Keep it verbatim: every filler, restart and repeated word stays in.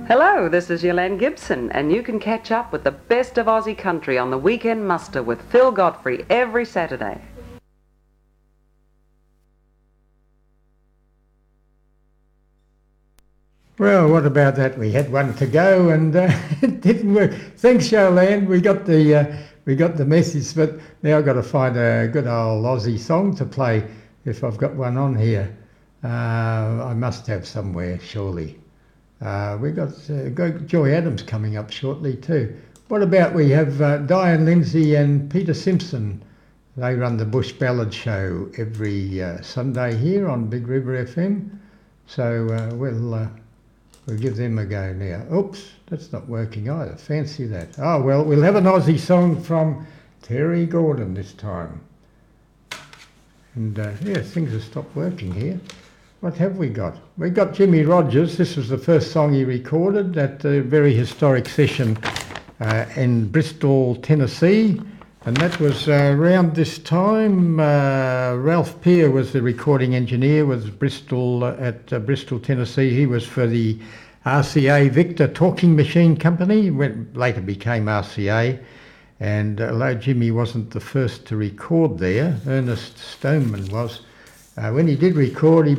Hello, this is Yolande Gibson, and you can catch up with the best of Aussie country on the Weekend Muster with Phil Godfrey every Saturday. Well, what about that? We had one to go and uh, it didn't work. Thanks, Yolande. We got the uh, we got the message, but now I've got to find a good old Aussie song to play if I've got one on here. Uh, I must have somewhere, surely. Uh, we got uh, got Joy Adams coming up shortly too. What about we have uh, Diane Lindsay and Peter Simpson? They run the Bush Ballad Show every uh, Sunday here on Big River F M. So uh, we'll uh, we'll give them a go now. Oops, that's not working either. Fancy that. Oh well, we'll have an Aussie song from Terry Gordon this time. And uh, yeah, things have stopped working here. What have we got? We got Jimmy Rogers. This was the first song he recorded at a very historic session uh, in Bristol, Tennessee. And that was uh, around this time. Uh, Ralph Peer was the recording engineer with Bristol uh, at uh, Bristol, Tennessee. He was for the R C A Victor Talking Machine Company, went, later became R C A. And although Jimmy wasn't the first to record there, Ernest Stoneman was. Uh, when he did record, he